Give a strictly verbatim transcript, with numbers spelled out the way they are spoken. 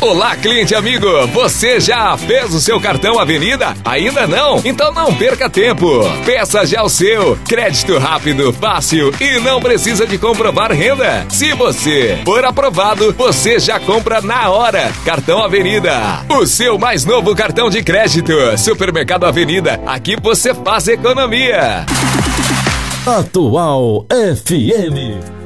Olá, cliente amigo, você já fez o seu cartão Avenida? Ainda não? Então não perca tempo. Peça já o seu. Crédito rápido, fácil e não precisa de comprovar renda. Se você for aprovado, você já compra na hora. Cartão Avenida, o seu mais novo cartão de crédito. Supermercado Avenida, aqui você faz economia. Atual F M.